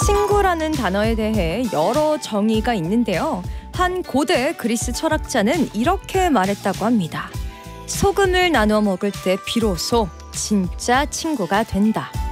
친구라는 단어에 대해 여러 정의가 있는데요. 한 고대 그리스 철학자는 이렇게 말했다고 합니다. 소금을 나눠 먹을 때 비로소 진짜 친구가 된다.